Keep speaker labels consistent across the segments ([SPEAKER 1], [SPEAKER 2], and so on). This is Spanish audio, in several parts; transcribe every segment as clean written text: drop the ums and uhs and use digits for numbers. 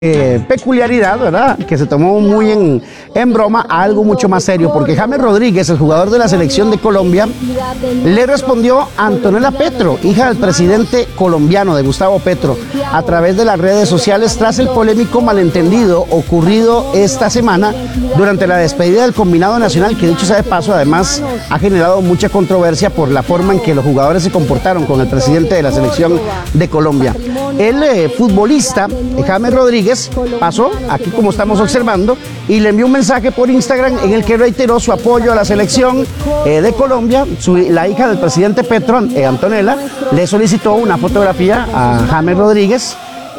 [SPEAKER 1] peculiaridad, ¿verdad? Que se tomó muy en broma a algo mucho más serio, porque James Rodríguez, el jugador de la selección de Colombia, le respondió a Antonella Petro, hija del presidente colombiano, de Gustavo Petro, a través de las redes sociales tras el polémico malentendido ocurrido esta semana durante la despedida del combinado nacional, que dicho sea de paso, además ha generado mucha controversia por la forma en que los jugadores se comportaron con el presidente de la selección de Colombia. El futbolista James Rodríguez pasó, aquí como estamos observando, y le envió un mensaje por Instagram en el que reiteró su apoyo a la selección de Colombia. La hija del presidente Petro, Antonella, le solicitó una fotografía a James Rodríguez.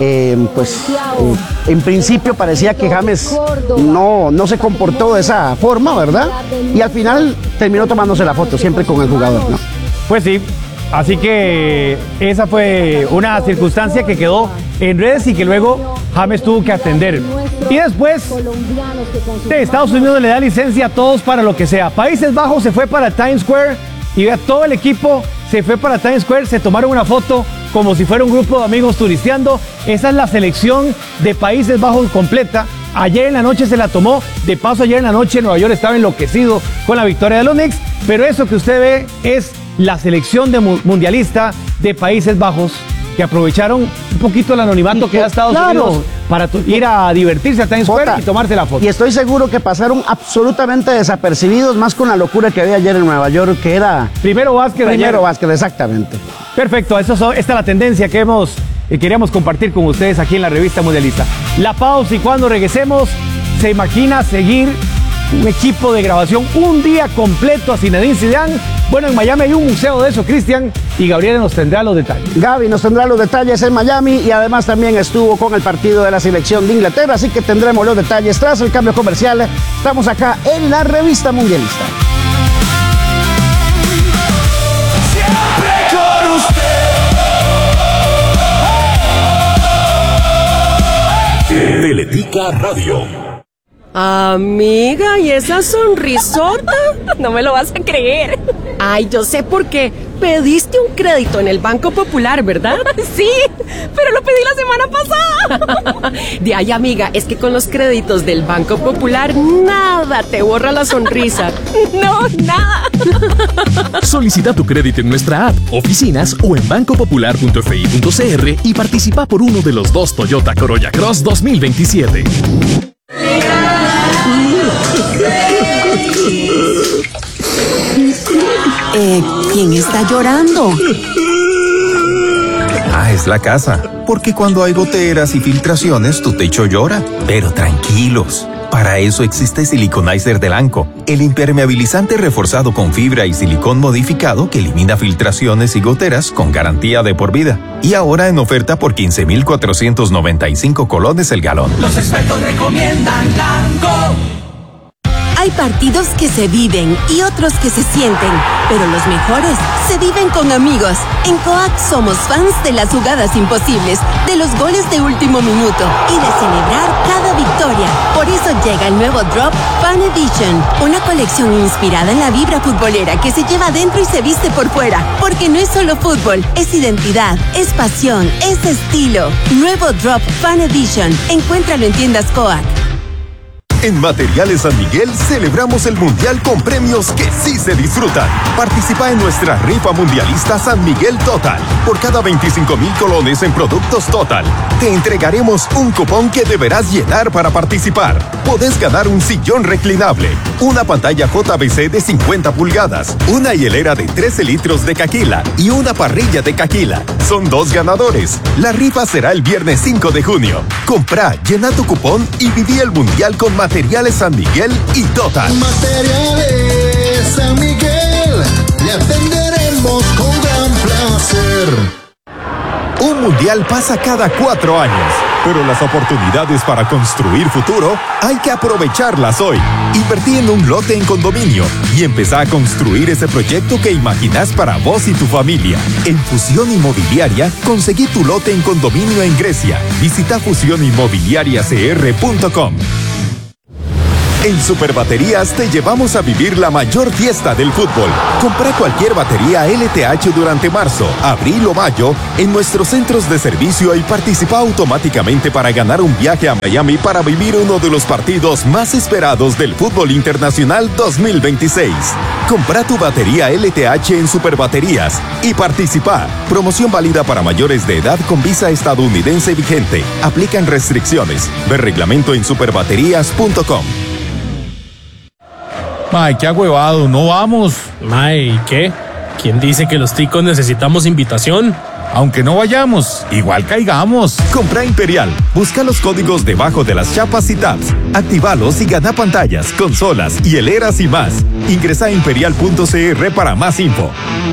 [SPEAKER 1] En principio parecía que James no se comportó de esa forma, ¿verdad? Y al final terminó tomándose la foto, siempre con el jugador, ¿no?
[SPEAKER 2] Pues sí. Así que esa fue una circunstancia que quedó en redes y que luego James tuvo que atender. Y después, Estados Unidos le da licencia a todos para lo que sea. Países Bajos se fue para Times Square y todo el equipo se fue para Times Square, se tomaron una foto como si fuera un grupo de amigos turisteando. Esa es la selección de Países Bajos completa. Ayer en la noche se la tomó. De paso, ayer en la noche Nueva York estaba enloquecido con la victoria de los Knicks. Pero eso que usted ve es la selección de mundialista de Países Bajos, que aprovecharon un poquito el anonimato que da Estados Unidos para ir a divertirse a Times Square y tomarse la foto.
[SPEAKER 1] Y estoy seguro que pasaron absolutamente desapercibidos, más con la locura que había ayer en Nueva York, que era...
[SPEAKER 2] Primero básquet,
[SPEAKER 1] exactamente.
[SPEAKER 2] Perfecto, esta es la tendencia que queríamos compartir con ustedes aquí en la revista Mundialista. La pausa, y cuando regresemos, ¿se imagina seguir un equipo de grabación un día completo a Zinedine Zidane? Bueno, en Miami hay un museo de eso, Cristian, y Gabriela nos tendrá los detalles.
[SPEAKER 1] Gaby nos tendrá los detalles en Miami, y además también estuvo con el partido de la selección de Inglaterra, así que tendremos los detalles tras el cambio comercial. Estamos acá en la revista Mundialista.
[SPEAKER 3] Siempre con usted. Teletica Radio.
[SPEAKER 4] Amiga, ¿y esa sonrisota? No me lo vas a creer. Ay, yo sé por qué. Pediste un crédito en el Banco Popular, ¿verdad? Sí, pero lo pedí la semana pasada. De ahí, amiga, es que con los créditos del Banco Popular nada te borra la sonrisa. No, nada.
[SPEAKER 5] Solicita tu crédito en nuestra app, oficinas o en bancopopular.fi.cr y participa por uno de los 2 Toyota Corolla Cross 2027.
[SPEAKER 6] ¿Quién está llorando?
[SPEAKER 7] Es la casa. Porque cuando hay goteras y filtraciones, tu techo llora. Pero tranquilos. Para eso existe Siliconizer de Lanco, el impermeabilizante reforzado con fibra y silicón modificado que elimina filtraciones y goteras con garantía de por vida. Y ahora en oferta por 15,495 colones el galón.
[SPEAKER 3] Los expertos recomiendan Lanco.
[SPEAKER 6] Hay partidos que se viven y otros que se sienten, pero los mejores se viven con amigos. En Coac somos fans de las jugadas imposibles, de los goles de último minuto y de celebrar cada victoria. Por eso llega el nuevo Drop Fan Edition, una colección inspirada en la vibra futbolera que se lleva adentro y se viste por fuera, porque no es solo fútbol, es identidad, es pasión, es estilo. Nuevo Drop Fan Edition, encuéntralo en tiendas Coac.
[SPEAKER 7] En Materiales San Miguel celebramos el Mundial con premios que sí se disfrutan. Participa en nuestra rifa mundialista San Miguel Total. Por cada 25,000 colones en productos Total, te entregaremos un cupón que deberás llenar para participar. Podés ganar un sillón reclinable, una pantalla JBC de 50 pulgadas, una hielera de 13 litros de Caquila y una parrilla de Caquila. Son 2 ganadores. La rifa será el viernes 5 de junio. Compra, llena tu cupón y viví el Mundial con Materiales San Miguel y Total.
[SPEAKER 8] Materiales San Miguel, le atenderemos con gran placer.
[SPEAKER 7] Un mundial pasa cada 4 años, pero las oportunidades para construir futuro hay que aprovecharlas hoy. Invertí en un lote en condominio y empezá a construir ese proyecto que imaginás para vos y tu familia. En Fusión Inmobiliaria conseguí tu lote en condominio en Grecia. Visita fusioninmobiliariacr.com. En Superbaterías te llevamos a vivir la mayor fiesta del fútbol. Compra cualquier batería LTH durante marzo, abril o mayo en nuestros centros de servicio y participa automáticamente para ganar un viaje a Miami para vivir uno de los partidos más esperados del fútbol internacional 2026. Compra tu batería LTH en Superbaterías y participa. Promoción válida para mayores de edad con visa estadounidense vigente. Aplican restricciones. Ver reglamento en superbaterías.com.
[SPEAKER 9] Mae, qué agüevado, no vamos.
[SPEAKER 10] Mae, ¿y qué? ¿Quién dice que los ticos necesitamos invitación?
[SPEAKER 9] Aunque no vayamos, igual caigamos.
[SPEAKER 7] Compra Imperial. Busca los códigos debajo de las chapas y tabs. Actívalos y gana pantallas, consolas, hieleras y más. Ingresa a imperial.cr para más info.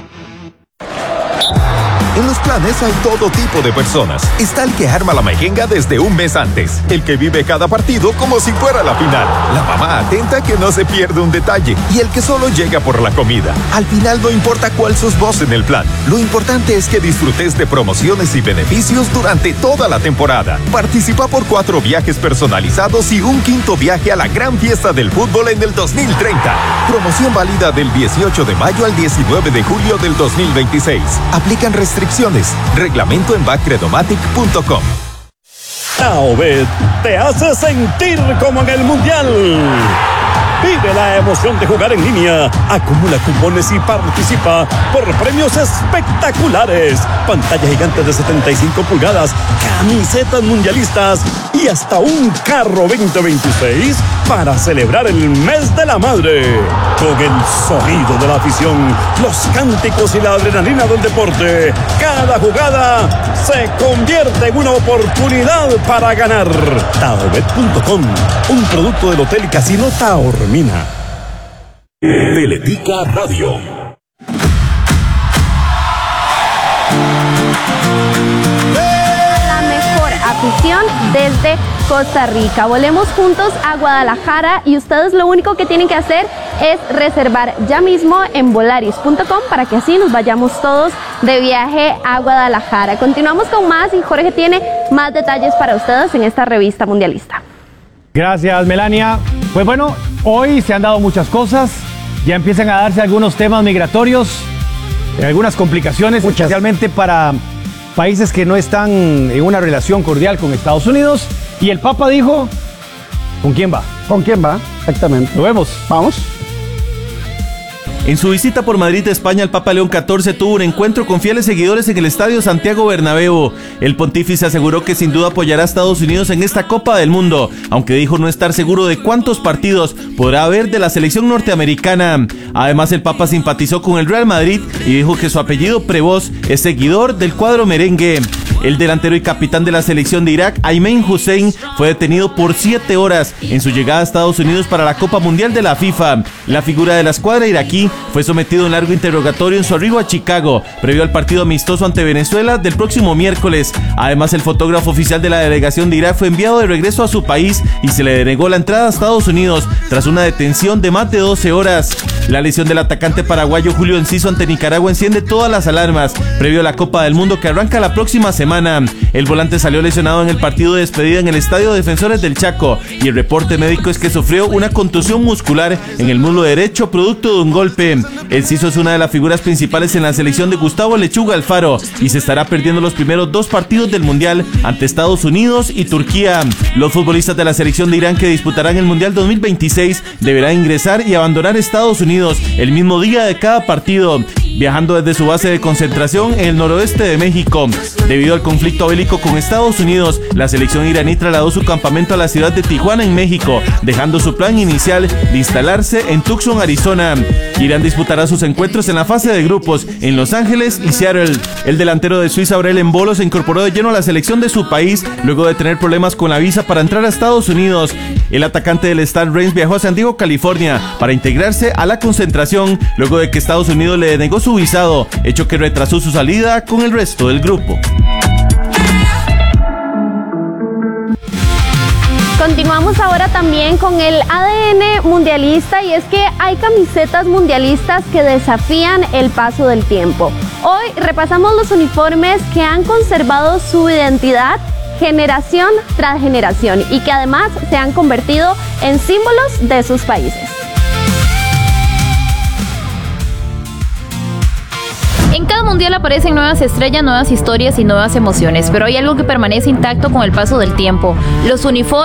[SPEAKER 7] En los planes hay todo tipo de personas. Está el que arma la mejenga desde un mes antes, el que vive cada partido como si fuera la final, la mamá atenta que no se pierde un detalle y el que solo llega por la comida. Al final no importa cuál sos vos en el plan, lo importante es que disfrutes de promociones y beneficios durante toda la temporada. Participa por 4 viajes personalizados y un 5º viaje a la gran fiesta del fútbol en el 2030. Promoción válida del 18 de mayo al 19 de julio del 2026. Aplican restricciones. Reglamento en backcredomatic.com.
[SPEAKER 11] Taobet te hace sentir como en el Mundial. Vive la emoción de jugar en línea. Acumula cupones y participa por premios espectaculares. Pantalla gigante de 75 pulgadas, camisetas mundialistas y hasta un carro 2026 para celebrar el mes de la madre. Con el sonido de la afición, los cánticos y la adrenalina del deporte, cada jugada se convierte en una oportunidad para ganar. Taobet.com, un producto del Hotel Casino Taormina.
[SPEAKER 3] Teletica Radio.
[SPEAKER 12] La mejor afición desde Costa Rica. Volemos juntos a Guadalajara y ustedes lo único que tienen que hacer es reservar ya mismo en volaris.com para que así nos vayamos todos de viaje a Guadalajara. Continuamos con más y Jorge tiene más detalles para ustedes en esta revista mundialista.
[SPEAKER 2] Gracias, Melania. Pues bueno, hoy se han dado muchas cosas, ya empiezan a darse algunos temas migratorios, algunas complicaciones, especialmente para países que no están en una relación cordial con Estados Unidos. Y el Papa dijo, ¿con quién va?
[SPEAKER 1] ¿Con quién va? Exactamente.
[SPEAKER 2] Lo vemos.
[SPEAKER 1] Vamos.
[SPEAKER 13] En su visita por Madrid, España, el Papa León XIV tuvo un encuentro con fieles seguidores en el Estadio Santiago Bernabéu. El pontífice aseguró que sin duda apoyará a Estados Unidos en esta Copa del Mundo, aunque dijo no estar seguro de cuántos partidos podrá haber de la selección norteamericana. Además, el Papa simpatizó con el Real Madrid y dijo que su apellido Prevost es seguidor del cuadro merengue. El delantero y capitán de la selección de Irak, Aymen Hussein, fue detenido por 7 horas en su llegada a Estados Unidos para la Copa Mundial de la FIFA. La figura de la escuadra iraquí fue sometido a un largo interrogatorio en su arribo a Chicago, previo al partido amistoso ante Venezuela del próximo miércoles. Además, el fotógrafo oficial de la delegación de Irak fue enviado de regreso a su país y se le denegó la entrada a Estados Unidos tras una detención de más de 12 horas. La lesión del atacante paraguayo Julio Enciso ante Nicaragua enciende todas las alarmas, previo a la Copa del Mundo que arranca la próxima semana. El volante salió lesionado en el partido de despedida en el Estadio Defensores del Chaco y el reporte médico es que sufrió una contusión muscular en el muslo derecho producto de un golpe. Enciso es una de las figuras principales en la selección de Gustavo Lechuga Alfaro y se estará perdiendo los primeros 2 partidos del Mundial ante Estados Unidos y Turquía. Los futbolistas de la selección de Irán que disputarán el Mundial 2026 deberán ingresar y abandonar Estados Unidos el mismo día de cada partido, viajando desde su base de concentración en el noroeste de México. Debido al conflicto bélico con Estados Unidos, la selección iraní trasladó su campamento a la ciudad de Tijuana, en México, dejando su plan inicial de instalarse en Tucson, Arizona. Irán disputará sus encuentros en la fase de grupos en Los Ángeles y Seattle. El delantero de Suiza, Aurel Embolo, se incorporó de lleno a la selección de su país luego de tener problemas con la visa para entrar a Estados Unidos. El atacante del Star Reims viajó a San Diego, California, para integrarse a la concentración luego de que Estados Unidos le denegó su visado, hecho que retrasó su salida con el resto del grupo.
[SPEAKER 12] Continuamos ahora también con el ADN mundialista y es que hay camisetas mundialistas que desafían el paso del tiempo. Hoy repasamos los uniformes que han conservado su identidad generación tras generación y que además se han convertido en símbolos de sus países.
[SPEAKER 14] En cada mundial aparecen nuevas estrellas, nuevas historias y nuevas emociones, pero hay algo que permanece intacto con el paso del tiempo: los uniformes.